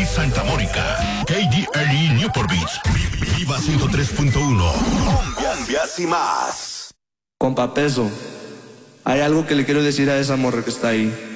y Santa Mónica. KDLE Newport Beach. Viva 103.1. Cumbias y más. Compa Peso, hay algo que le quiero decir a esa morra que está ahí.